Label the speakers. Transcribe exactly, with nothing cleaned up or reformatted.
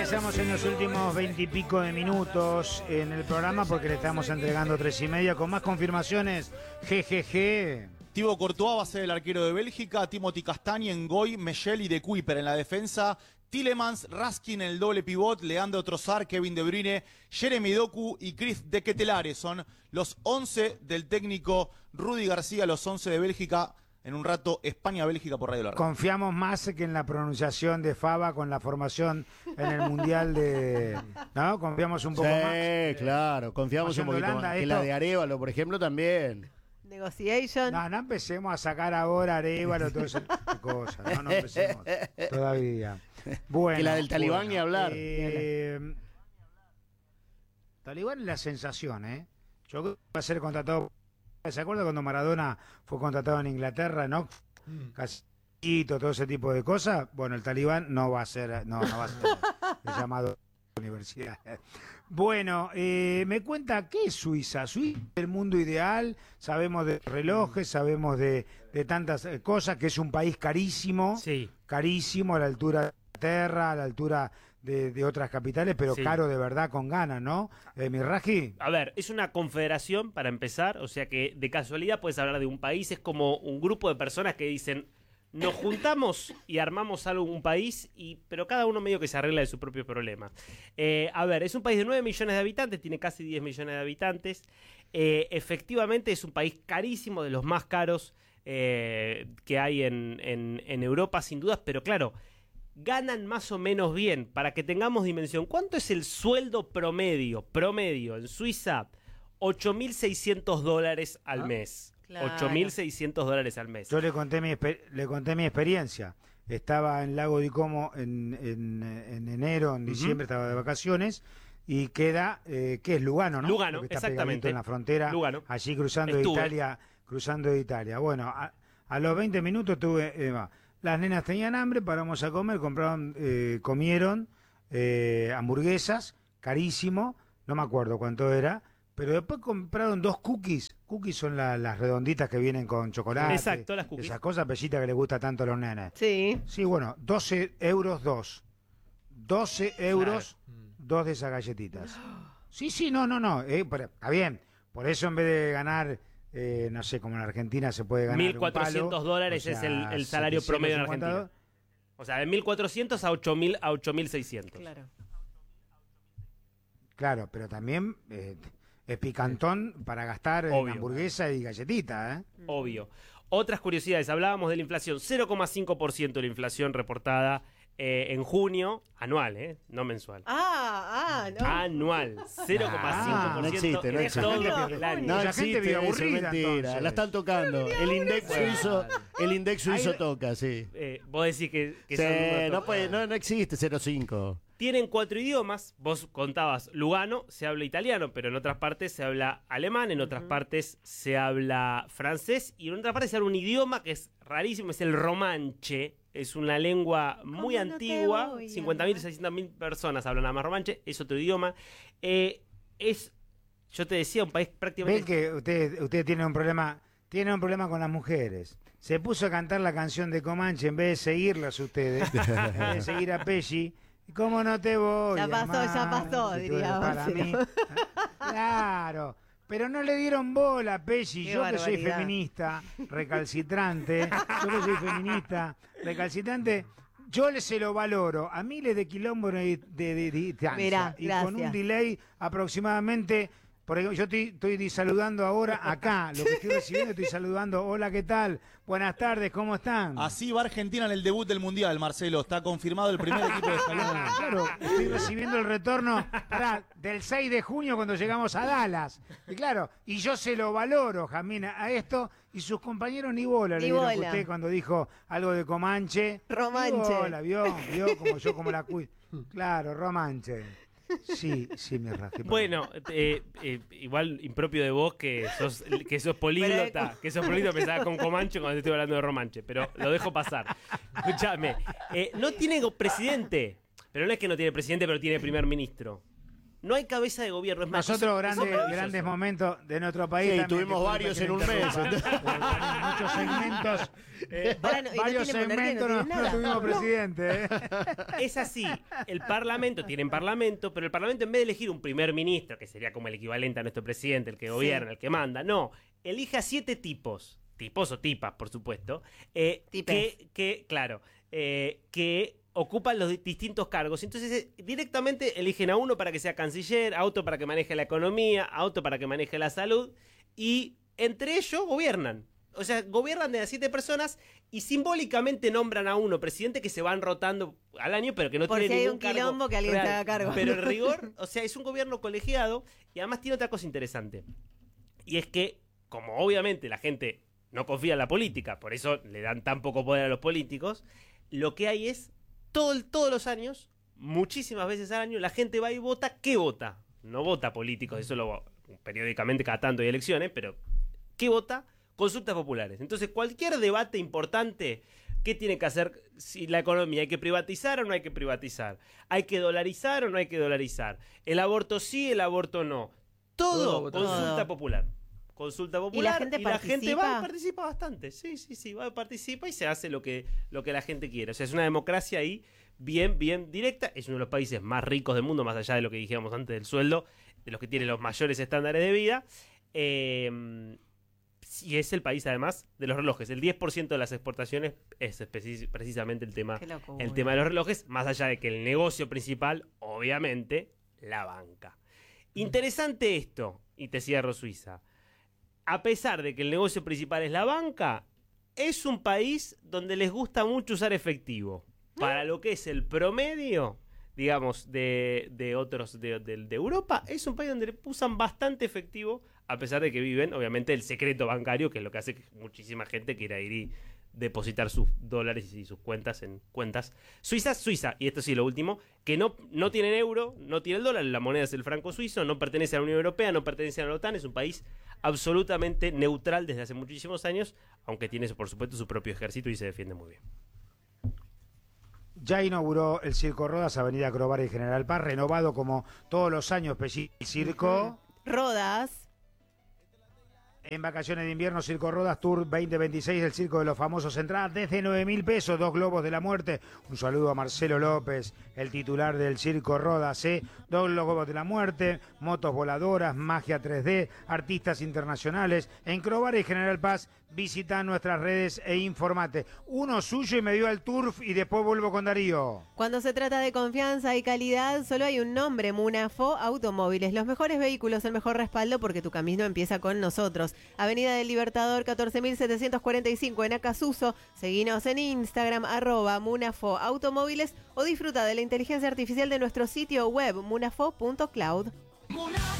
Speaker 1: Ingresamos en los últimos veintipico de minutos en el programa porque le estamos entregando tres y media con más confirmaciones. Jejeje.
Speaker 2: Thibaut Courtois va a ser el arquero de Bélgica, Timothy Castagne, Ngoy, Michel y De Kuyper en la defensa, Tielemans, Raskin en el doble pivot, Leandro Trossard, Kevin De Bruyne, Jeremy Doku y Chris de Ketelaere. Son los once del técnico Rudy García, los once de Bélgica. En un rato, España-Bélgica por Radio Larga.
Speaker 1: Confiamos más que en la pronunciación de Faba con la formación en el Mundial de... ¿No? Confiamos un poco
Speaker 3: sí,
Speaker 1: más.
Speaker 3: Sí, claro, confiamos un poquito
Speaker 1: Holanda,
Speaker 3: más. Que
Speaker 1: esto...
Speaker 3: la de Arévalo, por ejemplo, también.
Speaker 4: Negotiation.
Speaker 1: No, no empecemos a sacar ahora Arévalo, todo ese tipo de cosas. No, no empecemos todavía. Bueno,
Speaker 3: que la del Talibán
Speaker 1: bueno,
Speaker 3: ni hablar.
Speaker 1: Eh, Talibán es la sensación, ¿eh? Yo creo que va a ser contratado... ¿Se acuerda cuando Maradona fue contratado en Inglaterra, no? Mm. Casito, todo ese tipo de cosas. Bueno, el Talibán no va a ser, no, no va a ser el llamado a la universidad. Bueno, eh, me cuenta, ¿qué es Suiza? Suiza es el mundo ideal, sabemos de relojes, sabemos de, de tantas cosas, que es un país carísimo,
Speaker 5: sí.
Speaker 1: carísimo a la altura de Inglaterra, a la altura de, de otras capitales, pero sí. Caro de verdad, con ganas, ¿no? Eh, Mirraji.
Speaker 5: A ver, es una confederación para empezar, o sea que de casualidad puedes hablar de un país, es como un grupo de personas que dicen, nos juntamos y armamos algo, un país, y pero cada uno medio que se arregla de su propio problema. Eh, a ver, es un país de nueve millones de habitantes, tiene casi diez millones de habitantes, eh, efectivamente es un país carísimo, de los más caros eh, que hay en, en, en Europa, sin dudas, pero claro, ganan más o menos bien, para que tengamos dimensión. ¿Cuánto es el sueldo promedio, promedio en Suiza? ocho mil seiscientos dólares al ¿Ah? mes. Claro. ocho mil seiscientos dólares al mes.
Speaker 1: Yo le conté mi le conté mi experiencia. Estaba en Lago di Como en, en, en enero, en diciembre, uh-huh. Estaba de vacaciones y queda, eh, ¿qué es? Lugano, ¿no?
Speaker 5: Lugano,
Speaker 1: está
Speaker 5: exactamente.
Speaker 1: En la frontera,
Speaker 5: Lugano.
Speaker 1: Allí cruzando
Speaker 5: Estuve.
Speaker 1: de Italia, cruzando de Italia. Bueno, a, a los veinte minutos tuve... Eh, las nenas tenían hambre, paramos a comer, compraron, eh, comieron eh, hamburguesas, carísimo, no me acuerdo cuánto era, pero después compraron dos cookies. Cookies son la, las redonditas que vienen con chocolate.
Speaker 5: Exacto, las cookies.
Speaker 1: Esas cosas pellitas que les gusta tanto a los nenes.
Speaker 4: Sí.
Speaker 1: Sí, bueno, doce euros dos. doce euros claro. Dos de esas galletitas. Sí, sí, no, no, no. Eh, pero, está bien. Por eso en vez de ganar... Eh, no sé, como en Argentina se puede ganar
Speaker 5: mil cuatrocientos dólares, o sea, es el, el salario promedio en Argentina. O sea, de mil cuatrocientos a ocho mil a ocho mil seiscientos.
Speaker 4: Claro.
Speaker 1: Claro, pero también eh, es picantón para gastar en hamburguesa y galletita, ¿eh?
Speaker 5: Obvio. Otras curiosidades, hablábamos de la inflación, cero coma cinco por ciento de la inflación reportada Eh, en junio, anual, ¿eh? No mensual.
Speaker 4: Ah, ah, no.
Speaker 5: Anual, cero coma cinco por ciento.
Speaker 3: Ah, no existe, no existe.
Speaker 5: Todo el año.
Speaker 3: No existe, es mentira. Entonces. La están tocando. El index suizo, el index suizo Ahí, toca, sí.
Speaker 5: Eh, vos decís que, que
Speaker 3: sí,
Speaker 5: son
Speaker 3: no, puede, no, no existe cero coma cinco.
Speaker 5: Tienen cuatro idiomas, vos contabas Lugano, se habla italiano, pero en otras partes se habla alemán, en otras uh-huh. partes se habla francés, y en otras partes se habla un idioma que es rarísimo, es el romanche. Es una lengua muy antigua, no cincuenta mil, seiscientas mil personas hablan nada más romanche, es otro idioma. Eh, es, yo te decía, un país prácticamente...
Speaker 1: Ven que ustedes usted tienen un problema... Tiene un problema con las mujeres. Se puso a cantar la canción de Comanche en vez de seguirlas ustedes, en vez de seguir a Pesci. ¿Cómo no te voy?
Speaker 4: Ya pasó,
Speaker 1: amar,
Speaker 4: ya pasó, diría
Speaker 1: para mí. Claro, pero no le dieron bola, Pesci. Yo que soy feminista, recalcitrante, yo que soy feminista, recalcitrante, yo le se lo valoro a miles de kilómetros de, de, de, de distancia.
Speaker 4: Mirá,
Speaker 1: y
Speaker 4: gracias.
Speaker 1: con un delay aproximadamente... Porque yo estoy, estoy saludando ahora acá, lo que estoy recibiendo, estoy saludando, hola, ¿qué tal? Buenas tardes, ¿cómo están?
Speaker 2: Así va Argentina en el debut del Mundial, Marcelo, está confirmado el primer equipo de Scaloni.
Speaker 1: Claro, estoy recibiendo el retorno pará, del seis de junio cuando llegamos a Dallas. Y claro, y yo se lo valoro, Jamina, a esto, y sus compañeros ni bola le dieron a usted cuando dijo algo de Comanche.
Speaker 4: Romanche.
Speaker 1: Ni bola, vio, vio, como yo como la cuido. Claro, Romanche. Sí, sí, me rajé.
Speaker 5: Bueno, eh, eh, igual impropio de vos que sos, que sos políglota, que sos políglota, pensaba con Comanche cuando te estoy hablando de Romanche, pero lo dejo pasar. Escúchame, eh, no tiene presidente, pero no es que no tiene presidente, pero tiene primer ministro. No hay cabeza de gobierno. Es más,
Speaker 1: Nosotros
Speaker 5: eso-
Speaker 1: grandes,
Speaker 5: eso-
Speaker 1: grandes momentos de nuestro país.
Speaker 3: Sí,
Speaker 1: también,
Speaker 3: tuvimos
Speaker 1: disculpe
Speaker 3: varios
Speaker 1: que
Speaker 3: en un
Speaker 1: le
Speaker 3: mes.
Speaker 1: interrumpa, pero muchos segmentos. eh,
Speaker 4: Ahora no- y no
Speaker 1: varios
Speaker 4: tienen monarquía,
Speaker 1: segmentos
Speaker 4: no
Speaker 1: no,
Speaker 4: tienen
Speaker 1: no
Speaker 4: nada.
Speaker 1: tuvimos presidente. ¿eh?
Speaker 5: Es así, el Parlamento, tienen Parlamento, pero el Parlamento en vez de elegir un primer ministro, que sería como el equivalente a nuestro presidente, el que gobierna, el que manda, no, elige a siete tipos, tipos o tipas, por supuesto, eh,
Speaker 4: Tipes.
Speaker 5: que, que, claro, eh, que ocupan los di- distintos cargos. Entonces eh, directamente eligen a uno para que sea canciller, a otro para que maneje la economía, a otro para que maneje la salud, y entre ellos gobiernan. O sea, gobiernan de las siete personas y simbólicamente nombran a uno presidente que se van rotando al año, pero que no
Speaker 4: Por
Speaker 5: tiene
Speaker 4: si hay
Speaker 5: ningún
Speaker 4: un
Speaker 5: cargo
Speaker 4: quilombo que alguien se
Speaker 5: real.
Speaker 4: haga cargo.
Speaker 5: Pero en rigor, o sea, es un gobierno colegiado y además tiene otra cosa interesante. Y es que, como obviamente la gente no confía en la política, por eso le dan tan poco poder a los políticos, lo que hay es, todo el- todos los años, muchísimas veces al año, la gente va y vota. ¿Qué vota? No vota políticos, eso lo periódicamente cada tanto hay elecciones, pero ¿qué vota? Consultas populares. Entonces, cualquier debate importante, ¿qué tiene que hacer si la economía? ¿Hay que privatizar o no hay que privatizar? ¿Hay que dolarizar o no hay que dolarizar? ¿El aborto sí, el aborto no? Todo,
Speaker 6: Todo,
Speaker 5: consulta
Speaker 4: todo.
Speaker 5: popular. Consulta popular.
Speaker 4: ¿Y la gente
Speaker 5: gente
Speaker 4: participa?
Speaker 5: va y participa bastante. Sí, sí, sí, va, participa y se hace lo que, lo que la gente quiere. O sea, es una democracia ahí bien, bien directa. Es uno de los países más ricos del mundo, más allá de lo que dijimos antes del sueldo, de los que tienen los mayores estándares de vida. Eh, y es el país, además, de los relojes. El diez por ciento de las exportaciones es especi- precisamente el tema,
Speaker 4: Qué locura.
Speaker 5: el tema de los relojes, más allá de que el negocio principal, obviamente, la banca. Interesante esto, y te cierro Suiza. A pesar de que el negocio principal es la banca, es un país donde les gusta mucho usar efectivo. Para lo que es el promedio, digamos, de, de otros de, de- de Europa, es un país donde usan bastante efectivo, a pesar de que viven, obviamente, el secreto bancario, que es lo que hace que muchísima gente quiera ir y depositar sus dólares y sus cuentas en cuentas suizas. Suiza, y esto sí, lo último, que no, no tienen euro, no tiene el dólar, la moneda es el franco suizo, no pertenece a la Unión Europea, no pertenece a la OTAN, es un país absolutamente neutral desde hace muchísimos años, aunque tiene, por supuesto, su propio ejército y se defiende muy bien.
Speaker 1: Ya inauguró el Circo Rodas, Avenida Crobar y General Paz, renovado como todos los años Pelli Circo.
Speaker 4: Rodas.
Speaker 1: En vacaciones de invierno, Circo Rodas Tour veinte veintiséis, el Circo de los Famosos, entrada desde nueve mil pesos, dos globos de la muerte. Un saludo a Marcelo López, el titular del Circo Rodas, ¿eh? Dos globos de la muerte, motos voladoras, magia tres D, artistas internacionales. En Crobar y General Paz, visita nuestras redes e informate. Uno suyo y me dio al turf y después vuelvo con Darío.
Speaker 4: Cuando se trata de confianza y calidad, solo hay un nombre, Munafo Automóviles. Los mejores vehículos, el mejor respaldo, porque tu camino empieza con nosotros. Avenida del Libertador, catorce mil setecientos cuarenta y cinco en Acasuso. Seguinos en Instagram, arroba Munafo Automóviles, o disfruta de la inteligencia artificial de nuestro sitio web, munafo punto cloud.
Speaker 7: Munafo.